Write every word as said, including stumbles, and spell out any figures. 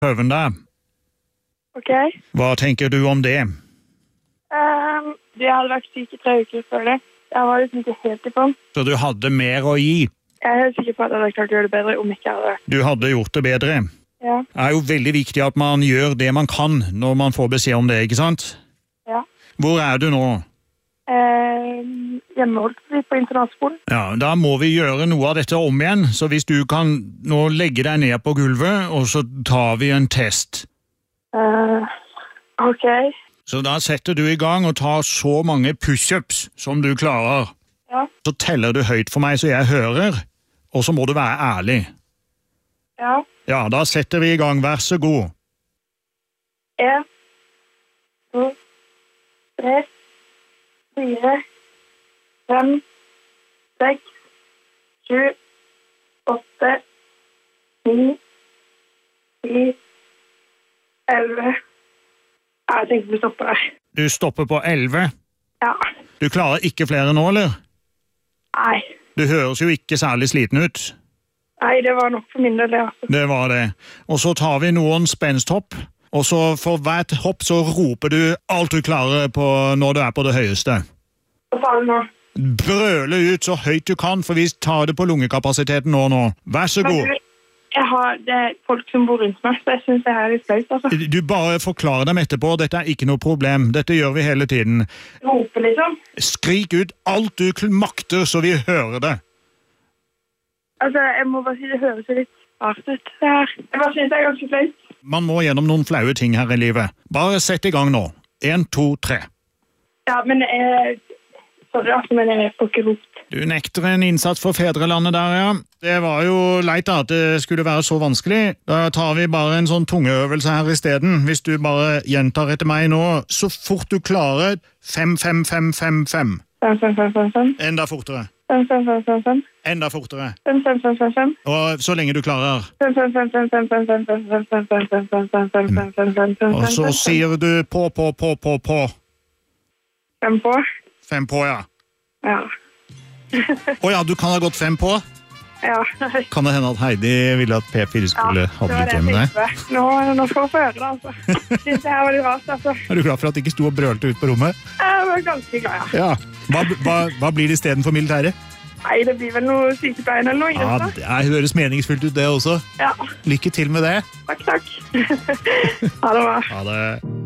prøven der. Ok. Hva tenker du om det? Um, jeg hadde vært syk i tre uker før det. Jeg var liksom ikke helt i form. Så du hadde mer å gi? Jeg er helt sikker på at jeg hadde klart å gjøre det bedre om ikke jeg hadde vært. Du hadde gjort det bedre? Ja. Det er jo veldig viktig at man gjør det man kan når man får beskjed om det, ikke sant? Ja. Hvor er du nå? Um, hjemmeholdt vi på internatskolen. Ja, da må vi gjøre noe av dette om igjen, så hvis du kan nå legge deg ned på gulvet, og så tar vi en test. Uh, ok. Så da setter du i gang og tar så mange push-ups som du klarer. Ja. Så teller du høyt for meg så jeg hører, og så må du være ærlig. Ja. Ja, da setter vi i gang, vær så god. En, to, tre, fire, fem, seks, sju, åtte, ni, ti, elleve. Jeg tenkte vi stopper der. Du stopper på elleve. Ja. Du klarer ikke flere nå, eller? Nei. Du høres jo ikke særlig sliten ut. Nei, det var nok for min del, det, altså. Det var det. Og så tar vi noen spensthopp, og så for hvert hopp så roper du alt du klarer på når du er på det høyeste. Hva sa du nå? Brøle ut så høyt du kan, for vi tar det på lungekapasiteten nå nå. Vær så god. Jeg har, det er folk som bor rundt meg, så jeg synes det her er litt fløyt, altså. Du bare forklarer dem etterpå, dette er ikke noe problem. Dette gjør vi hele tiden. Rope, liksom. Skrik ut alt du makter, så vi hører det. Altså, jeg må bare si det høres litt rart ut, det her. Jeg bare synes det er ganske fløyt. Man må gjennom noen flaue ting her i livet. Bare sett i gang nå. En, to, tre. Ja, men jeg... Sorry, altså, men jeg får ikke ropt. Du nekter en innsats for fedrelandet der, ja. Det var jo leit da, at det skulle være så vanskelig. Da tar vi bare en sånn tungeøvelse her i stedet. Hvis du bare gjentar etter meg nå, så fort du klarer, fem, fem, fem, fem, fem. Fem, fem, fem, fem, fem. Enda fortere. Fem, fem, fem, fem, fem. Enda fortere. Fem, fem, fem, fem, fem. Og så lenge du klarer. Fem, fem, fem, fem, fem, fem, fem, fem, fem, fem, fem, fem, fem, fem, fem, fem, fem, fem, fem. Og så sier du på, på, på, på, på. Fem på? Fem på, ja. Ja. Åja, du kan ha gått fem på? Ja. Kan det hende at Heidi ville at P fire skulle ha blitt hjemme med deg? Nå, nå skal vi få høre det, altså. Synes det her var litt rart, altså. Er du glad for at det ikke sto og brølte ut på rommet? Jeg var ganske glad, ja. Ja. Hva, hva, hva blir det i stedet for militæret? Nei, det blir vel noe sykepleien eller noe. Ja, det høres meningsfullt ut det også. Ja. Lykke til med det. Takk, takk. Ha det bra. Ha det.